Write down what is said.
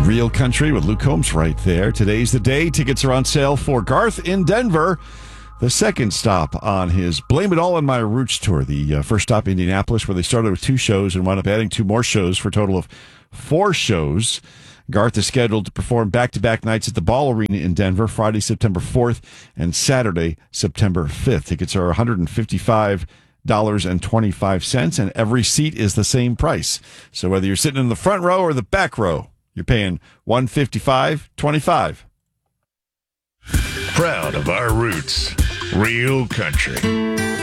Real Country with Luke Combs right there. Today's the day. Tickets are on sale for Garth in Denver. The second stop on his Blame It All on My Roots tour. The first stop, Indianapolis, where they started with 2 shows and wound up adding 2 more shows for a total of 4 shows. Garth is scheduled to perform back-to-back nights at the Ball Arena in Denver, Friday, September 4th, and Saturday, September 5th. Tickets are $155.25, and every seat is the same price. So whether you're sitting in the front row or the back row, you're paying $155.25. Proud of our roots. Real Country.